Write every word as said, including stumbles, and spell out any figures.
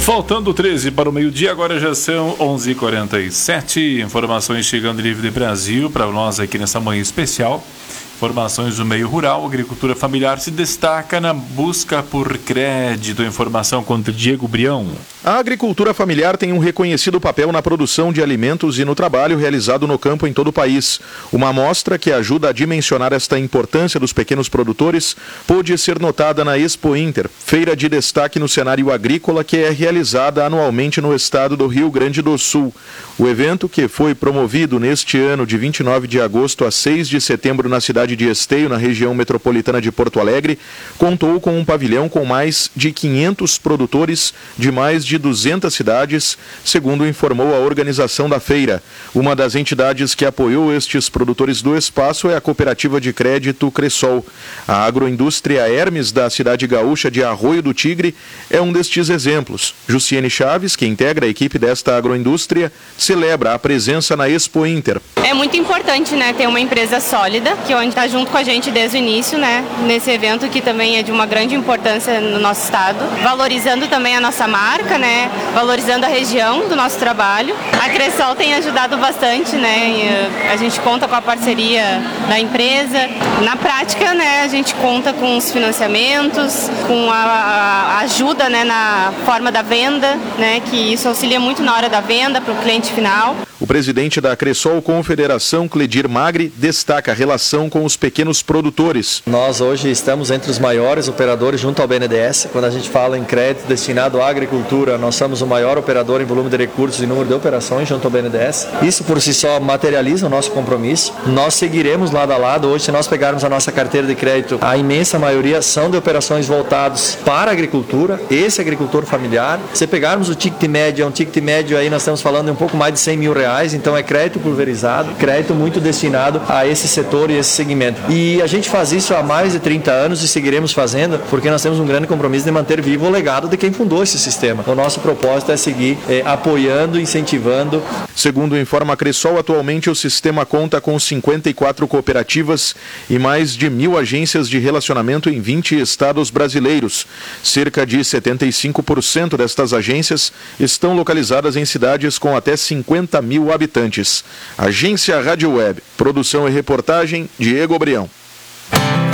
Faltando treze para o meio-dia, agora já são onze e quarenta e sete. Informações chegando livre de Brasil para nós aqui nessa manhã especial. Informações do meio rural, agricultura familiar se destaca na busca por crédito. Informação com Diego Brião. A agricultura familiar tem um reconhecido papel na produção de alimentos e no trabalho realizado no campo em todo o país. Uma amostra que ajuda a dimensionar esta importância dos pequenos produtores pôde ser notada na Expo Inter, feira de destaque no cenário agrícola que é realizada anualmente no estado do Rio Grande do Sul. O evento, que foi promovido neste ano de vinte e nove de agosto a seis de setembro na cidade de Esteio, na região metropolitana de Porto Alegre, contou com um pavilhão com mais de quinhentos produtores de mais de duzentas cidades, segundo informou a organização da feira. Uma das entidades que apoiou estes produtores do espaço é a cooperativa de crédito Cressol. A agroindústria Hermes da cidade gaúcha de Arroio do Tigre é um destes exemplos. Jussiene Chaves, que integra a equipe desta agroindústria, celebra a presença na Expo Inter. É muito importante, né, ter uma empresa sólida, que onde está junto com a gente desde o início, né, nesse evento que também é de uma grande importância no nosso estado, valorizando também a nossa marca, né, valorizando a região do nosso trabalho. A Cressol tem ajudado bastante, né, a gente conta com a parceria da empresa. Na prática, né, a gente conta com os financiamentos, com a, a ajuda, né, na forma da venda, né, que isso auxilia muito na hora da venda para o cliente final. O presidente da Cressol Confederação, Cledir Magri, destaca a relação com os pequenos produtores. Nós hoje estamos entre os maiores operadores junto ao B N D E S. Quando a gente fala em crédito destinado à agricultura, nós somos o maior operador em volume de recursos e número de operações junto ao B N D E S. Isso por si só materializa o nosso compromisso. Nós seguiremos lado a lado. Hoje, se nós pegarmos a nossa carteira de crédito, a imensa maioria são de operações voltadas para a agricultura, esse agricultor familiar. Se pegarmos o ticket médio, é um ticket médio aí nós estamos falando de um pouco mais de cem mil reais. Então é crédito pulverizado, crédito muito destinado a esse setor e esse segmento. E a gente faz isso há mais de trinta anos e seguiremos fazendo porque nós temos um grande compromisso de manter vivo o legado de quem fundou esse sistema. O nosso propósito é seguir eh, apoiando, incentivando. Segundo informa a Cressol, atualmente o sistema conta com cinquenta e quatro cooperativas e mais de mil agências de relacionamento em vinte estados brasileiros. Cerca de setenta e cinco por cento destas agências estão localizadas em cidades com até cinquenta mil habitantes. Agência Rádio Web. Produção e reportagem, Diego Brião.